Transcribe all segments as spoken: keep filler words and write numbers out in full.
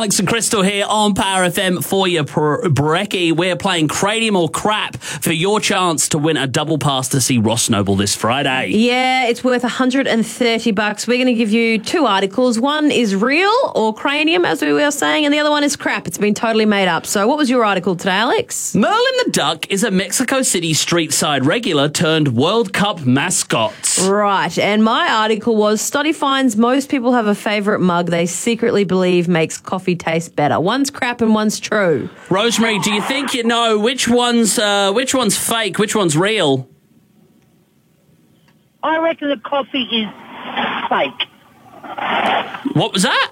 Alex and Crystal here on Power F M for your pr- brekkie. We're playing Cranium or Crap for your chance to win a double pass to see Ross Noble this Friday. Yeah, it's worth one hundred thirty bucks. We're going to give you two articles. One is real or cranium, as we were saying, and the other one is crap. It's been totally made up. So what was your article today, Alex? Merlin the Duck is a Mexico City street side regular turned World Cup mascot. Right, and my article was study finds most people have a favourite mug they secretly believe makes coffee taste better. One's crap and one's true. Rosemary, do you think you know which one's uh, which one's fake, which one's real? I reckon the coffee is fake. What was that?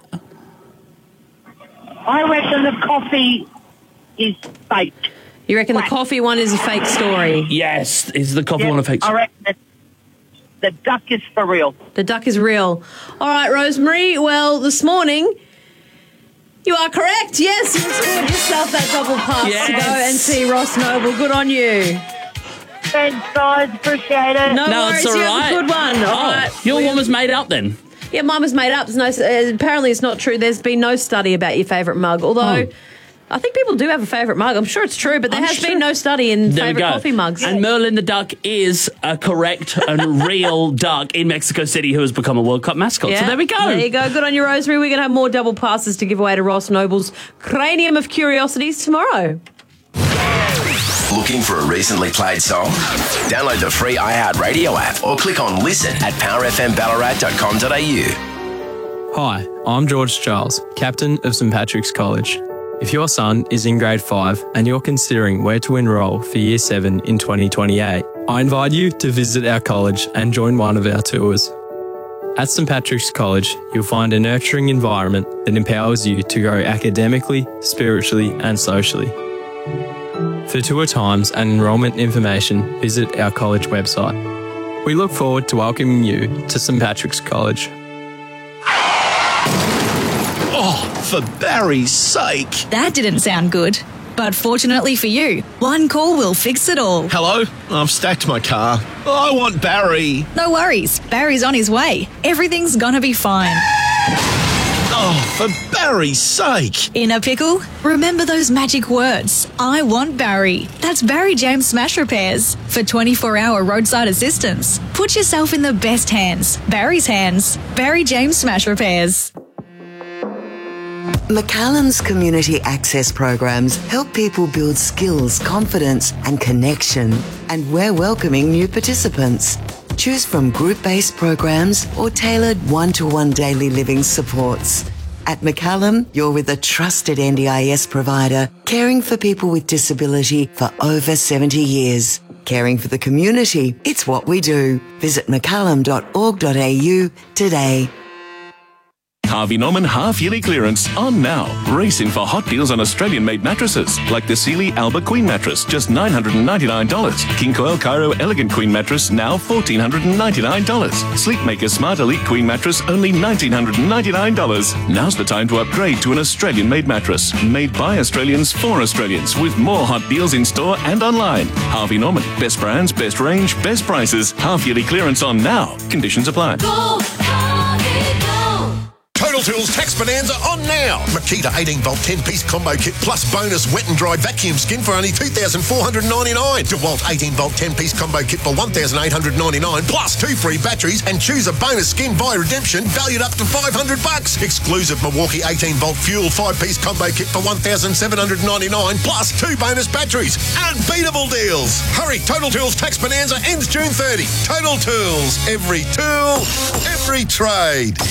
I reckon the coffee is fake. You reckon the coffee one is a fake story? Yes, is the coffee Yeah, one a fake I story? reckon the, the duck is for real. The duck is real. All right, Rosemary. Well, this morning, you are correct. Yes, you scored yourself that double pass Yes. to go and see Ross Noble. Good on you. Thanks, guys. Appreciate it. No, No, worries. it's all You right. have a good one. Oh, All right. your one was made up then. Yeah, mine was made up. There's no, uh, apparently, it's not true. There's been no study about your favourite mug, although Oh. I think people do have a favourite mug. I'm sure it's true, but there I'm has sure. been no study in There we favourite go. coffee mugs. And Merlin the Duck is a correct and real duck in Mexico City who has become a World Cup mascot. So there we go. There you go. Good on you, Rosemary. We're going to have more double passes to give away to Ross Noble's Cranium of Curiosities tomorrow. Looking for a recently played song? Download the free iHeartRadio app or click on listen at power f m ballarat dot com dot a u. Hi, I'm George Charles, Captain of St Patrick's College. If your son is in grade five and you're considering where to enrol for year seven in twenty twenty-eight, I invite you to visit our college and join one of our tours. At St Patrick's College, you'll find a nurturing environment that empowers you to grow academically, spiritually and socially. For tour times and enrolment information, visit our college website. We look forward to welcoming you to St Patrick's College. Oh, for Barry's sake. That didn't sound good. But fortunately for you, one call will fix it all. Hello, I've stacked my car. I want Barry. No worries, Barry's on his way. Everything's gonna be fine. Oh, for Barry's sake. In a pickle? Remember those magic words. I want Barry. That's Barry James Smash Repairs. For twenty-four hour roadside assistance. Put yourself in the best hands. Barry's hands. Barry James Smash Repairs. McCallum's community access programs help people build skills, confidence and connection. And we're welcoming new participants. Choose from group-based programs or tailored one-to-one daily living supports. At McCallum, you're with a trusted N D I S provider, caring for people with disability for over seventy years. Caring for the community, it's what we do. Visit mccallum dot org dot a u today. Harvey Norman half-yearly clearance on now. Racing for hot deals on Australian-made mattresses, like the Sealy Alba Queen mattress, just nine hundred ninety-nine dollars. King Coil Cairo Elegant Queen mattress, now one thousand four hundred ninety-nine dollars. Sleepmaker Smart Elite Queen mattress, only one thousand nine hundred ninety-nine dollars. Now's the time to upgrade to an Australian-made mattress, made by Australians for Australians, with more hot deals in store and online. Harvey Norman, best brands, best range, best prices. Half-yearly clearance on now. Conditions apply. Go, Harvey, go. Total Tools Tax Bonanza on now. Makita eighteen volt ten piece combo kit plus bonus wet and dry vacuum skin for only two thousand four hundred ninety-nine dollars. DeWalt eighteen volt ten piece combo kit for one thousand eight hundred ninety-nine dollars plus two free batteries and choose a bonus skin by redemption valued up to five hundred bucks. Exclusive Milwaukee eighteen volt fuel five piece combo kit for one thousand seven hundred ninety-nine dollars plus two bonus batteries. Unbeatable deals. Hurry, Total Tools Tax Bonanza ends June thirtieth. Total Tools. Every tool, every trade.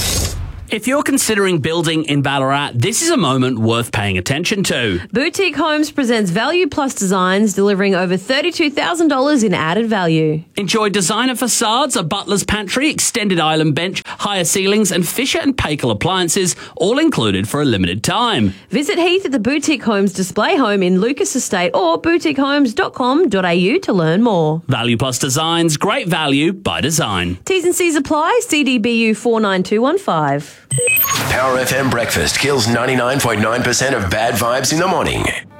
If you're considering building in Ballarat, this is a moment worth paying attention to. Boutique Homes presents Value Plus Designs, delivering over thirty-two thousand dollars in added value. Enjoy designer facades, a butler's pantry, extended island bench, higher ceilings and Fisher and Paykel appliances, all included for a limited time. Visit Heath at the Boutique Homes display home in Lucas Estate or boutique homes dot com dot a u to learn more. Value Plus Designs, great value by design. T's and C's apply, C D B U four nine two one five. Power F M breakfast kills ninety-nine point nine percent of bad vibes in the morning.